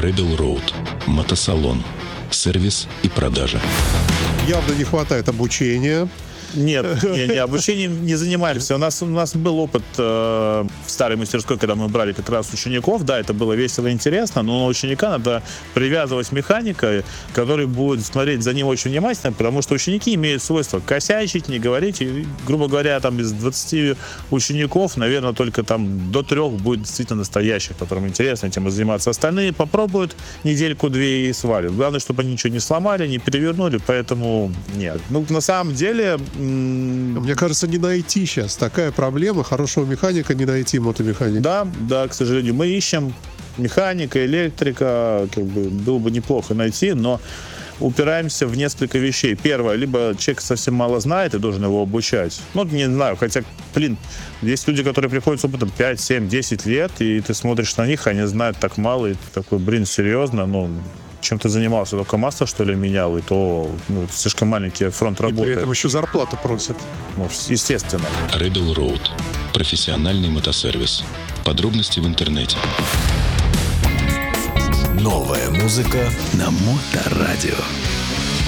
Rebel Road. Мотосалон. Сервис и продажа. Явно не хватает обучения. Нет, обучением не занимаемся. У нас был опыт в старой мастерской, когда мы брали как раз учеников. Да, это было весело и интересно, но на ученика надо привязывать механика, который будет смотреть за ним очень внимательно, потому что ученики имеют свойство косячить, не говорить. И, грубо говоря, там из 20 учеников, наверное, только там до 3 будет действительно настоящих, которым интересно этим заниматься. Остальные попробуют недельку-две и свалят. Главное, чтобы они ничего не сломали, не перевернули, поэтому нет. Ну, на самом деле... Мне кажется, не найти сейчас. Такая проблема. Хорошего механика не найти, мотомеханика. Да, к сожалению. Мы ищем механика, электрика. Было бы неплохо найти, но упираемся в несколько вещей. Первое, либо человек совсем мало знает и должен его обучать. Ну, не знаю, хотя, есть люди, которые приходят с опытом 5, 7, 10 лет, и ты смотришь на них, они знают так мало, и ты такой, серьезно, чем ты занимался, только масло, что ли, менял, и то слишком маленький фронт работы. И при этом еще зарплату просят. Естественно. Rebel Road. Профессиональный мотосервис. Подробности в интернете. Новая музыка на Моторадио.